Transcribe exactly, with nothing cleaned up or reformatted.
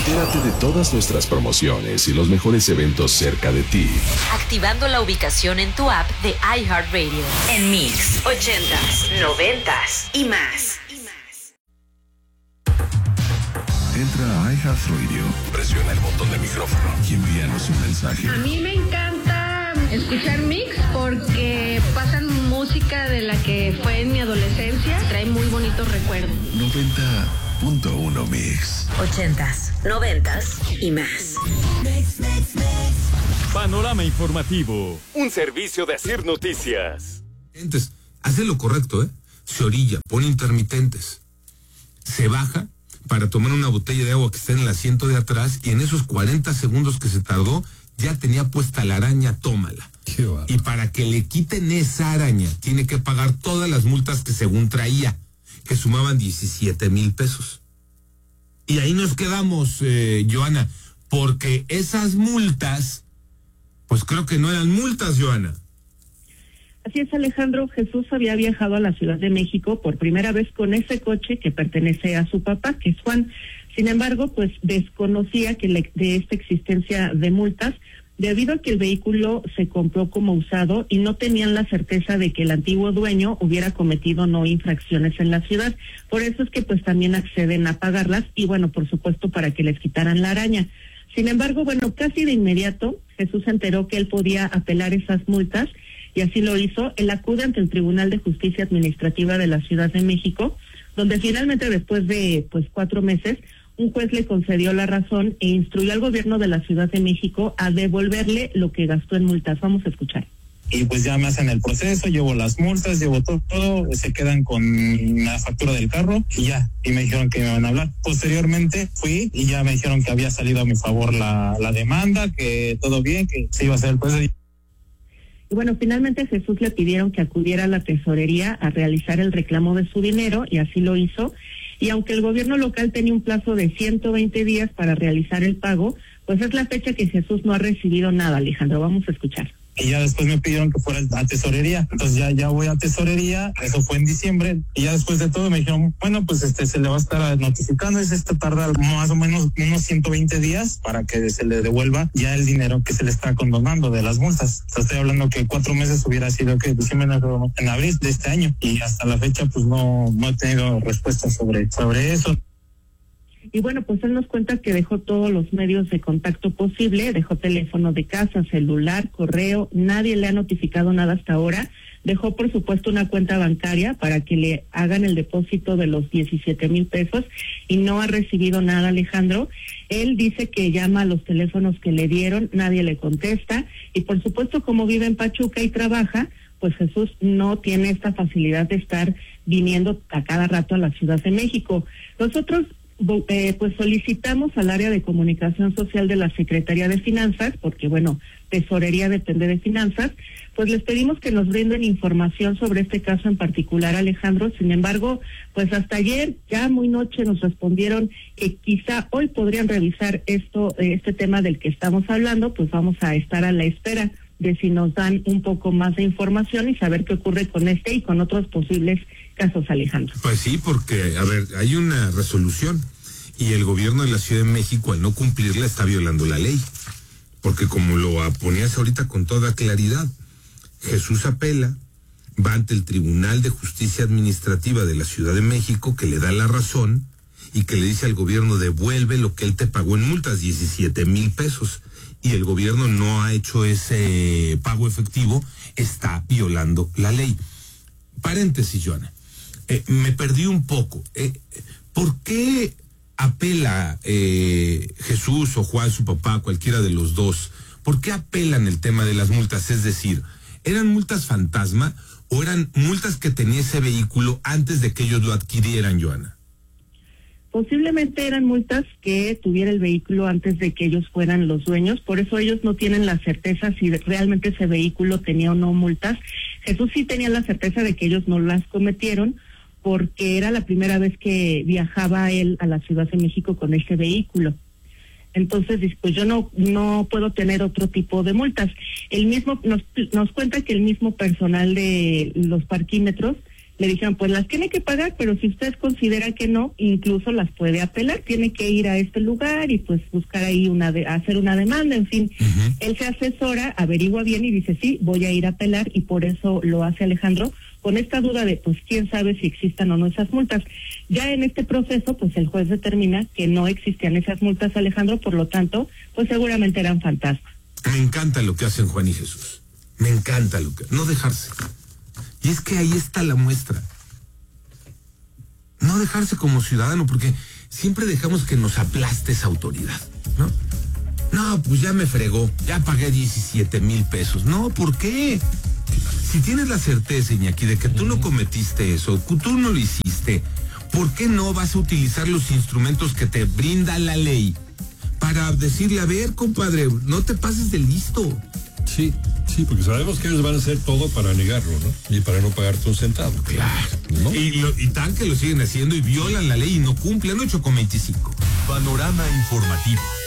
Entérate de todas nuestras promociones y los mejores eventos cerca de ti, activando la ubicación en tu app de iHeartRadio. En Mix, ochentas, noventas y más. Entra a iHeartRadio, presiona el botón de micrófono y envíanos un mensaje. A mí me encanta escuchar Mix porque pasan música de la que fue en mi adolescencia. Trae muy bonitos recuerdos. noventa punto uno Mix. Ochentas, noventas y más. Panorama informativo, un servicio de Asir Noticias. Entonces, hace lo correcto, ¿eh? Se orilla, pone intermitentes, se baja para tomar una botella de agua que está en el asiento de atrás y en esos cuarenta segundos que se tardó, ya tenía puesta la araña, tómala. Y para que le quiten esa araña, tiene que pagar todas las multas que según traía, que sumaban diecisiete mil pesos. Y ahí nos quedamos, eh, Joana, porque esas multas, pues creo que no eran multas, Joana. Así es, Alejandro. Jesús había viajado a la Ciudad de México por primera vez con ese coche que pertenece a su papá, que es Juan. Sin embargo, pues desconocía que le, de esta existencia de multas, debido a que el vehículo se compró como usado y no tenían la certeza de que el antiguo dueño hubiera cometido no infracciones en la ciudad. Por eso es que pues también acceden a pagarlas y bueno, por supuesto para que les quitaran la araña. Sin embargo, bueno, casi de inmediato Jesús se enteró que él podía apelar esas multas y así lo hizo. Él acude ante el Tribunal de Justicia Administrativa de la Ciudad de México, donde finalmente después de pues cuatro meses un juez le concedió la razón e instruyó al gobierno de la Ciudad de México a devolverle lo que gastó en multas. Vamos a escuchar. Y pues ya me hacen el proceso, llevo las multas, llevo todo, todo, se quedan con la factura del carro y ya, y me dijeron que me van a hablar. Posteriormente fui y ya me dijeron que había salido a mi favor la, la demanda, que todo bien, que se iba a hacer el proceso. Y bueno, finalmente a Jesús le pidieron que acudiera a la tesorería a realizar el reclamo de su dinero y así lo hizo. Y aunque el gobierno local tenía un plazo de ciento veinte días para realizar el pago, pues es la fecha que Jesús no ha recibido nada, Alejandro. Vamos a escuchar. Y ya después me pidieron que fuera a tesorería. Entonces ya, ya voy a tesorería, eso fue en diciembre. Y ya después de todo me dijeron, bueno, pues este se le va a estar notificando. Es esto tarda más o menos unos ciento veinte días para que se le devuelva ya el dinero que se le está condonando de las multas. O sea, estoy hablando que cuatro meses hubiera sido que diciembre, en abril de este año. Y hasta la fecha pues no, no he tenido respuesta sobre, sobre eso. Y bueno, pues él nos cuenta que dejó todos los medios de contacto posible, dejó teléfono de casa, celular, correo, nadie le ha notificado nada hasta ahora. Dejó, por supuesto, una cuenta bancaria para que le hagan el depósito de los diecisiete mil pesos y no ha recibido nada, Alejandro. Él dice que llama a los teléfonos que le dieron, nadie le contesta y, por supuesto, como vive en Pachuca y trabaja, pues Jesús no tiene esta facilidad de estar viniendo a cada rato a la Ciudad de México. Nosotros Eh, pues solicitamos al área de comunicación social de la Secretaría de Finanzas, porque bueno, tesorería depende de finanzas, pues les pedimos que nos brinden información sobre este caso en particular, Alejandro. Sin embargo, pues hasta ayer, ya muy noche, nos respondieron que quizá hoy podrían revisar esto, este tema del que estamos hablando. Pues vamos a estar a la espera de si nos dan un poco más de información y saber qué ocurre con este y con otros posibles casos, Alejandro. Pues sí, porque, a ver, hay una resolución y el gobierno de la Ciudad de México, al no cumplirla, está violando la ley. Porque como lo ponías ahorita con toda claridad, Jesús apela, va ante el Tribunal de Justicia Administrativa de la Ciudad de México, que le da la razón y que le dice al gobierno, devuelve lo que él te pagó en multas, diecisiete mil pesos. Y el gobierno no ha hecho ese pago efectivo, está violando la ley. Paréntesis, Joana. Eh, me perdí un poco. Eh, ¿Por qué apela eh, Jesús o Juan, su papá, cualquiera de los dos? ¿Por qué apelan el tema de las multas? Es decir, ¿eran multas fantasma o eran multas que tenía ese vehículo antes de que ellos lo adquirieran, Joana? Posiblemente eran multas que tuviera el vehículo antes de que ellos fueran los dueños, por eso ellos no tienen la certeza si realmente ese vehículo tenía o no multas. Jesús sí tenía la certeza de que ellos no las cometieron, porque era la primera vez que viajaba él a la Ciudad de México con este vehículo. Entonces, pues yo no no puedo tener otro tipo de multas. El mismo nos nos cuenta que el mismo personal de los parquímetros Le dijeron, pues las tiene que pagar, pero si usted considera que no, incluso las puede apelar, tiene que ir a este lugar y pues buscar ahí una, de, hacer una demanda, en fin. Uh-huh. Él se asesora, averigua bien y dice, sí, voy a ir a apelar, y por eso lo hace Alejandro, con esta duda de, pues, quién sabe si existan o no esas multas. Ya en este proceso, pues, el juez determina que no existían esas multas, Alejandro, por lo tanto, pues, seguramente eran fantasmas. Me encanta lo que hacen Juan y Jesús. Me encanta lo que... No dejarse. Y es que ahí está la muestra. No dejarse como ciudadano, porque siempre dejamos que nos aplaste esa autoridad, ¿no? No, pues ya me fregó, ya pagué diecisiete mil pesos. No, ¿por qué? Si tienes la certeza, Iñaki, de que tú no cometiste eso, que tú no lo hiciste, ¿por qué no vas a utilizar los instrumentos que te brinda la ley para decirle, a ver, compadre, no te pases de listo? Sí, sí, porque sabemos que ellos van a hacer todo para negarlo, ¿no? Y para no pagarte un centavo. Claro. ¿No? Y, lo, y tan que lo siguen haciendo y violan la ley y no cumplen. Ocho con veinticinco. Panorama informativo.